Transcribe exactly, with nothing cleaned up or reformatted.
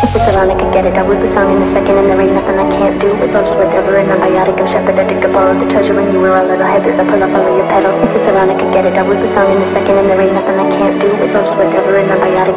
If it's around, I could get it. I wrote the song in a second and there ain't nothing I can't do. It's all just whatever and I'm biotic. I'm shepherd, addicted, all of the treasure when you were a little headless. I pull up all of your pedals. If it's around, I could get it. I wrote the song in a second and there ain't nothing I can't do. It's all just whatever and I'm biotic.